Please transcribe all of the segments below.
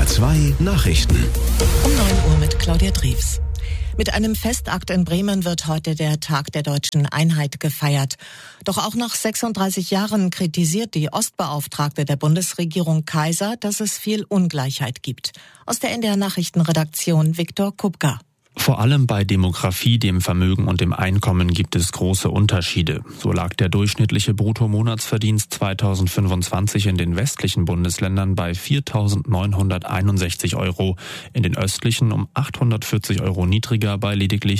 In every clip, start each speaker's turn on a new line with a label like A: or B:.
A: NDR 2 Nachrichten.
B: Um 9 Uhr mit Claudia Drews. Mit einem Festakt in Bremen wird heute der Tag der deutschen Einheit gefeiert. Doch auch nach 36 Jahren kritisiert die Ostbeauftragte der Bundesregierung Kaiser, dass es viel Ungleichheit gibt. Aus der NDR Nachrichtenredaktion Viktor Kupka.
C: Vor allem bei Demografie, dem Vermögen und dem Einkommen gibt es große Unterschiede. So lag der durchschnittliche Bruttomonatsverdienst 2025 in den westlichen Bundesländern bei 4.961 €, in den östlichen um 840 € niedriger bei lediglich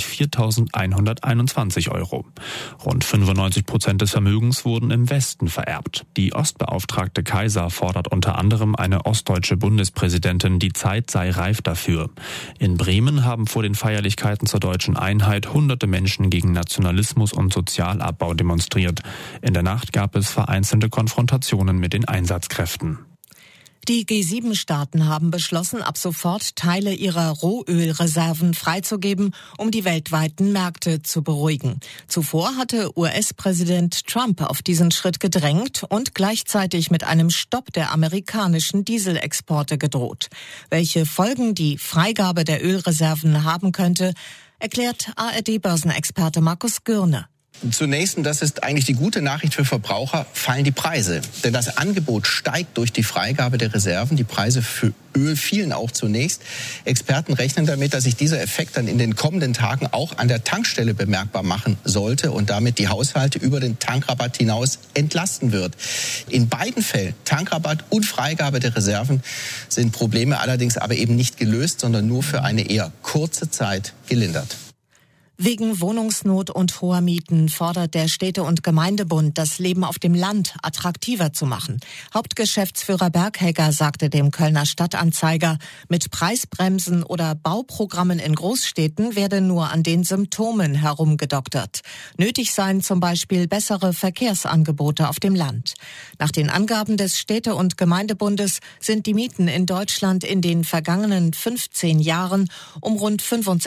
C: 4.121 €. Rund 95% des Vermögens wurden im Westen vererbt. Die Ostbeauftragte Kaiser fordert unter anderem eine ostdeutsche Bundespräsidentin, die Zeit sei reif dafür. In Bremen haben vor den Feierlichkeiten zur deutschen Einheit hunderte Menschen gegen Nationalismus und Sozialabbau demonstriert. In der Nacht gab es vereinzelte Konfrontationen mit den Einsatzkräften.
B: Die G7-Staaten haben beschlossen, ab sofort Teile ihrer Rohölreserven freizugeben, um die weltweiten Märkte zu beruhigen. Zuvor hatte US-Präsident Trump auf diesen Schritt gedrängt und gleichzeitig mit einem Stopp der amerikanischen Dieselexporte gedroht. Welche Folgen die Freigabe der Ölreserven haben könnte, erklärt ARD-Börsenexperte Markus Gürne.
D: Zunächst, und das ist eigentlich die gute Nachricht für Verbraucher, fallen die Preise. Denn das Angebot steigt durch die Freigabe der Reserven. Die Preise für Öl fielen auch zunächst. Experten rechnen damit, dass sich dieser Effekt dann in den kommenden Tagen auch an der Tankstelle bemerkbar machen sollte und damit die Haushalte über den Tankrabatt hinaus entlasten wird. In beiden Fällen, Tankrabatt und Freigabe der Reserven, sind Probleme allerdings aber eben nicht gelöst, sondern nur für eine eher kurze Zeit gelindert.
B: Wegen Wohnungsnot und hoher Mieten fordert der Städte- und Gemeindebund, das Leben auf dem Land attraktiver zu machen. Hauptgeschäftsführer Berghegger sagte dem Kölner Stadtanzeiger, mit Preisbremsen oder Bauprogrammen in Großstädten werde nur an den Symptomen herumgedoktert. Nötig seien zum Beispiel bessere Verkehrsangebote auf dem Land. Nach den Angaben des Städte- und Gemeindebundes sind die Mieten in Deutschland in den vergangenen 15 Jahren um rund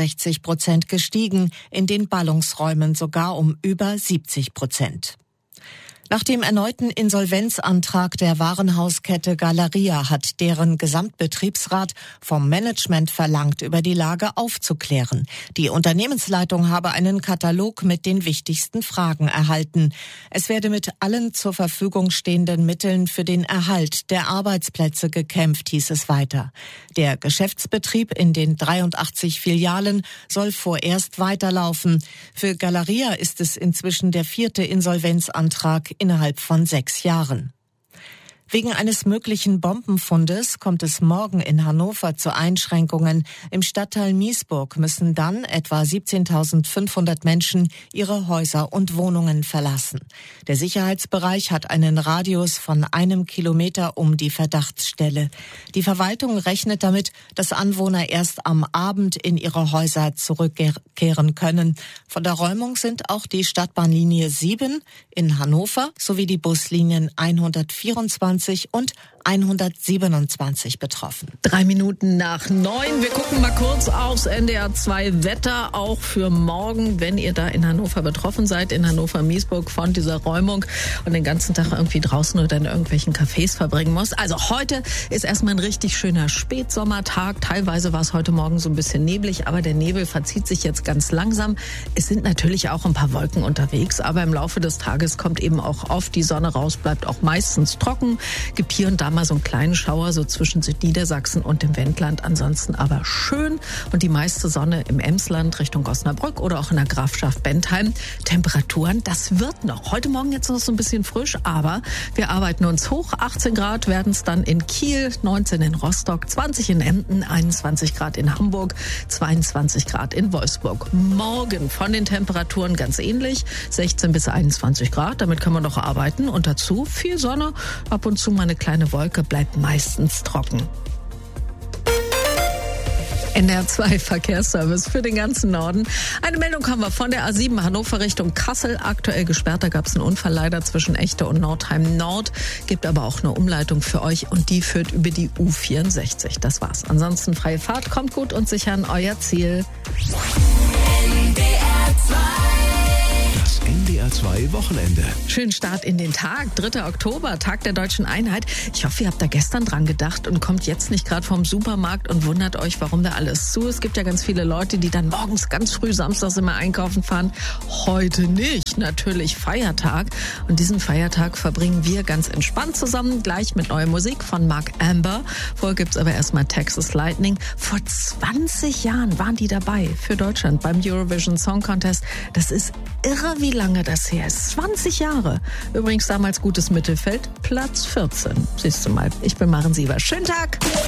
B: 65% gestiegen, in den Ballungsräumen sogar um über 70%. Nach dem erneuten Insolvenzantrag der Warenhauskette Galeria hat deren Gesamtbetriebsrat vom Management verlangt, über die Lage aufzuklären. Die Unternehmensleitung habe einen Katalog mit den wichtigsten Fragen erhalten. Es werde mit allen zur Verfügung stehenden Mitteln für den Erhalt der Arbeitsplätze gekämpft, hieß es weiter. Der Geschäftsbetrieb in den 83 Filialen soll vorerst weiterlaufen. Für Galeria ist es inzwischen der 4. Insolvenzantrag innerhalb von 6 Jahren. Wegen eines möglichen Bombenfundes kommt es morgen in Hannover zu Einschränkungen. Im Stadtteil Miesburg müssen dann etwa 17.500 Menschen ihre Häuser und Wohnungen verlassen. Der Sicherheitsbereich hat einen Radius von 1 Kilometer um die Verdachtsstelle. Die Verwaltung rechnet damit, dass Anwohner erst am Abend in ihre Häuser zurückkehren können. Von der Räumung sind auch die Stadtbahnlinie 7 in Hannover sowie die Buslinien 124 und 127 betroffen.
E: 3 Minuten nach 9. Wir gucken mal kurz aufs NDR 2 Wetter, auch für morgen, wenn ihr da in Hannover betroffen seid, in Hannover-Miesburg von dieser Räumung und den ganzen Tag irgendwie draußen oder in irgendwelchen Cafés verbringen muss. Also heute ist erstmal ein richtig schöner Spätsommertag. Teilweise war es heute Morgen so ein bisschen neblig, aber der Nebel verzieht sich jetzt ganz langsam. Es sind natürlich auch ein paar Wolken unterwegs, aber im Laufe des Tages kommt eben auch oft die Sonne raus, bleibt auch meistens trocken. Gibt hier und da mal so einen kleinen Schauer so zwischen Südniedersachsen und dem Wendland. Ansonsten aber schön und die meiste Sonne im Emsland Richtung Osnabrück oder auch in der Grafschaft Bentheim. Temperaturen, das wird noch. Heute Morgen jetzt noch so ein bisschen frisch, aber wir arbeiten uns hoch. 18 Grad werden es dann in Kiel, 19 in Rostock, 20 in Emden, 21 Grad in Hamburg, 22 Grad in Wolfsburg. Morgen von den Temperaturen ganz ähnlich, 16 bis 21 Grad. Damit kann man doch arbeiten und dazu viel Sonne, ab und zu mal eine kleine Wolke, bleibt meistens trocken. NDR 2 Verkehrsservice für den ganzen Norden. Eine Meldung haben wir von der A7 Hannover Richtung Kassel. Aktuell gesperrt, da gab es einen Unfall leider zwischen Echte und Nordheim Nord. Gibt aber auch eine Umleitung für euch und die führt über die U64. Das war's. Ansonsten freie Fahrt, kommt gut und sicher an euer Ziel.
A: Das NDR SWR2 Wochenende.
E: Schönen Start in den Tag. 3. Oktober, Tag der Deutschen Einheit. Ich hoffe, ihr habt da gestern dran gedacht und kommt jetzt nicht gerade vom Supermarkt und wundert euch, warum da alles zu ist. Es gibt ja ganz viele Leute, die dann morgens ganz früh samstags immer einkaufen fahren. Heute nicht. Natürlich Feiertag. Und diesen Feiertag verbringen wir ganz entspannt zusammen. Gleich mit neuer Musik von Mark Amber. Vorher gibt's aber erstmal Texas Lightning. Vor 20 Jahren waren die dabei für Deutschland beim Eurovision Song Contest. Das ist irre, wie lange das her ist. 20 Jahre. Übrigens damals gutes Mittelfeld, Platz 14. Siehst du mal, ich bin Maren Sievers. Schönen Tag!